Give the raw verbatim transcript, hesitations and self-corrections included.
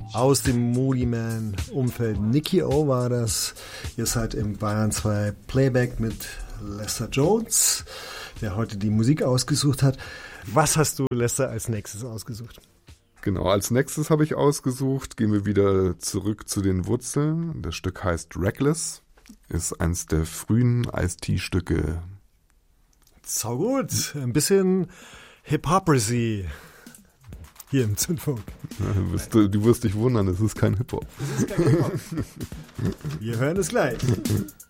aus dem Moody Man Umfeld. Nicky O war das. Ihr seid im Bayern zwei Playback mit Lester Jones, der heute die Musik ausgesucht hat. Was hast du, Lester, als nächstes ausgesucht? Genau, als nächstes habe ich ausgesucht, gehen wir wieder zurück zu den Wurzeln. Das Stück heißt Reckless, ist eins der frühen Ice-T-Stücke. Sau gut, ein bisschen Hypocrisy hier im Zündfunk. Ja, du, wirst, du wirst dich wundern, es ist kein Hip-Hop. Es ist kein Hip-Hop. Wir hören es gleich.